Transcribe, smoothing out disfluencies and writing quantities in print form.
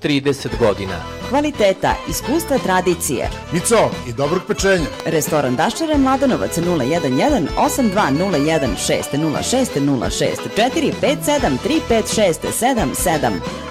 30 godina. Kvaliteta, iskustva, tradicije. Mico i dobrog pečenja. Restoran Daščare, Mladenovac 011 8201 606 06 04 57 356 77.